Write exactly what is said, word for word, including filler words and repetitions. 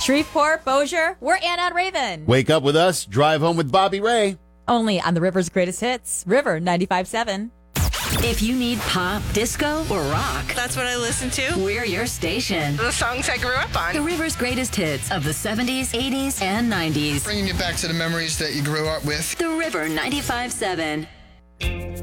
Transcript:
Shreveport, Bossier, we're Anna and Raven. Wake up with us, drive home with Bobby Ray. Only on the River's Greatest Hits, River ninety-five point seven. If you need pop, disco, or rock, that's what I listen to. We're your station. The songs I grew up on. The River's Greatest Hits of the seventies, eighties, and nineties. Bringing you back to the memories that you grew up with. The River ninety-five point seven.